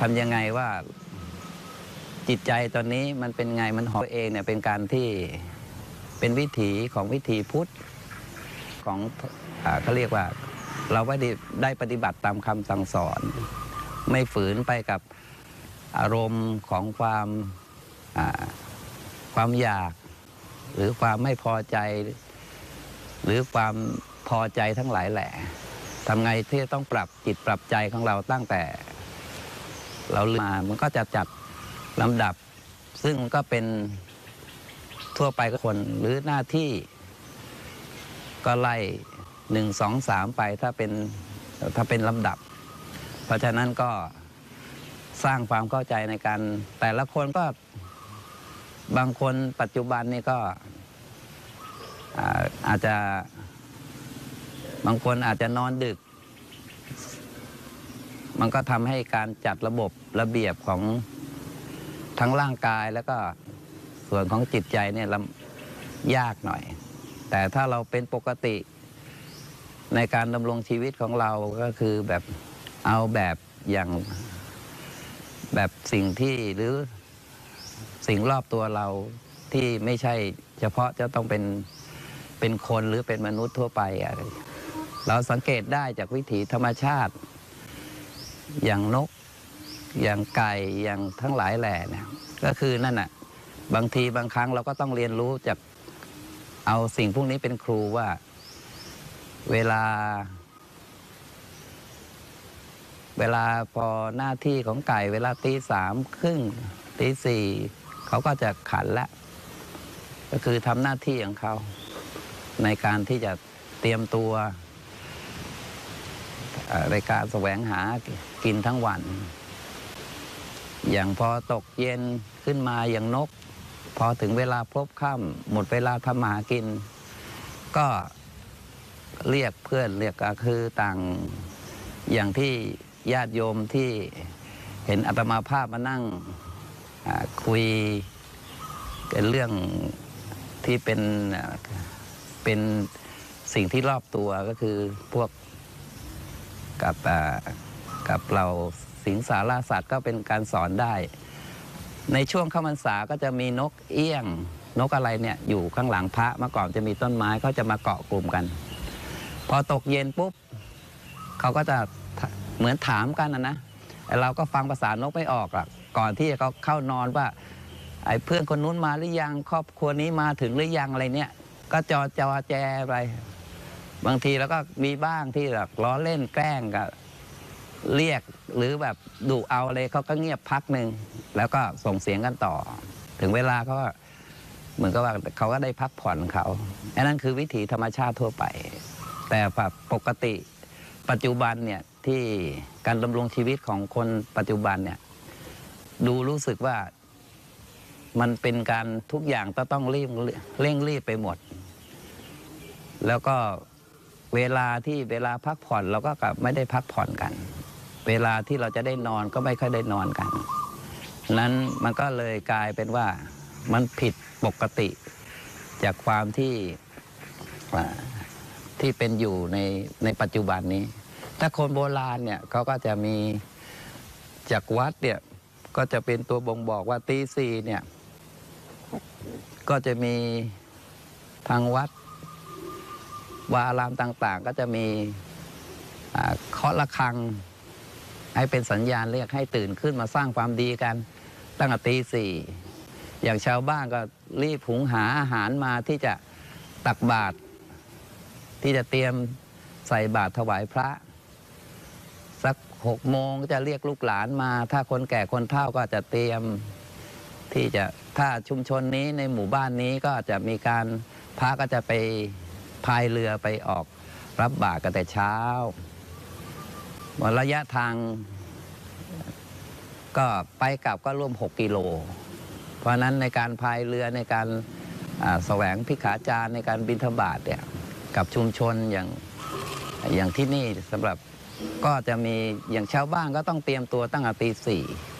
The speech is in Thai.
ทำยังไงว่าจิตใจตอนนี้มันเป็นไงมันหอเองเนี่ยเป็นการที่เป็นวิถีของวิถีพุทธของเขาเรียกว่าเราได้ปฏิบัติตามคำสั่งสอนไม่ฝืนไปกับอารมณ์ของความอยากหรือความไม่พอใจหรือความพอใจทั้งหลายแหละทำไงที่ต้องปรับจิตปรับใจของเราตั้งแต่เรามามันก็จะจัดลำดับซึ่งก็เป็นทั่วไปกับคนหรือหน้าที่ก็ไล่1 2 3ไปถ้าเป็นลำดับเพราะฉะนั้นก็สร้างความเข้าใจในการแต่ละคนก็บางคนปัจจุบันนี่ก็อาจจะบางคนอาจจะนอนดึกมันก็ทำให้การจัดระบบระเบียบของทั้งร่างกายแล้วก็ส่วนของจิตใจเนี่ยยากหน่อยแต่ถ้าเราเป็นปกติในการดำรงชีวิตของเราก็คือแบบเอาแบบอย่างแบบสิ่งที่หรือสิ่งรอบตัวเราที่ไม่ใช่เฉพาะจะต้องเป็นคนหรือเป็นมนุษย์ทั่วไปเราสังเกตได้จากวิถีธรรมชาติอย่างนกอย่างไก่อย่างทั้งหลายแหล่เนี่ยก็คือนั่นน่ะบางทีบางครั้งเราก็ต้องเรียนรู้จากเอาสิ่งพวกนี้เป็นครูว่าเวลาพอหน้าที่ของไก่เวลา3:30 4:00เขาก็จะขันแล้วก็คือทำหน้าที่ของเขาในการที่จะเตรียมตัวในการแสวงหากินทั้งวันอย่างพอตกเย็นขึ้นมาอย่างนกพอถึงเวลาพบค่ำหมดเวลาทำหากินก็เรียกเพื่อนเรียกก็คือต่างอย่างที่ญาติโยมที่เห็นอาตมาภาพมานั่งคุยกันเรื่องที่เป็นสิ่งที่รอบตัวก็คือพวกกับเราสิงสาราสัตว์ก็เป็นการสอนได้ในช่วงเข้าพรรษาก็จะมีนกเอี้ยงนกอะไรเนี่ยอยู่ข้างหลังพระเมื่อก่อนจะมีต้นไม้เขาจะมาเกาะกลุ่มกันพอตกเย็นปุ๊บเขาก็จะเหมือนถามกันนะเราก็ฟังภาษานกไม่ออกหรอกก่อนที่เขาเข้านอนว่าไอ้เพื่อนคนนู้นมาหรือยังครอบครัวนี้มาถึงหรือยังอะไรเนี่ยก็จอแจไปบางทีแล้วก็มีบ้างที่แบบล้อเล่นแกล้งกับเรียกหรือแบบดุเอาอะไรเขาก็เงียบพักหนึ่งแล้วก็ส่งเสียงกันต่อถึงเวลาเขาก็เหมือนกับว่าเขาก็ได้พักผ่อนเขาอันนั้นคือวิถีธรรมชาติทั่วไปแต่แบบปกติปัจจุบันเนี่ยที่การดำรงชีวิตของคนปัจจุบันเนี่ยดูรู้สึกว่ามันเป็นการทุกอย่างต้องเร่งรีบไปหมดแล้วก็เวลาพักผ่อนเราก็กลับไม่ได้พักผ่อนกันเวลาที่เราจะได้นอนก็ไม่ค่อยได้นอนกันนั้นมันก็เลยกลายเป็นว่ามันผิดปกติจากความที่เป็นอยู่ในปัจจุบันนี้ถ้าคนโบราณเนี่ยเขาก็จะมีจากวัดเนี่ยก็จะเป็นตัวบ่งบอกว่า4:00เนี่ยก็จะมีทางวัดวาอารามต่างๆก็จะมีเคาะระฆังให้เป็นสัญญาณเรียกให้ตื่นขึ้นมาสร้างความดีกันตั้งแต่4:00อย่างชาวบ้านก็รีบหุงหาอาหารมาที่จะตักบาตรที่จะเตรียมใส่บาตรถวายพระสัก6:00ก็จะเรียกลูกหลานมาถ้าคนแก่คนเฒ่าก็จะเตรียมที่จะถ้าชุมชนนี้ในหมู่บ้านนี้ก็จะมีการพระก็จะไปพายเรือไปออกรับบาตรกันแต่เช้าระยะทางก็ไปกลับก็ร่วม6 กิโลเพราะนั้นในการพายเรือในการแสวงภิกขาจารในการบิณฑบาตเนี่ยกับชุมชนอย่างที่นี่สำหรับก็จะมีอย่างชาวบ้านก็ต้องเตรียมตัวตั้งแต่4:00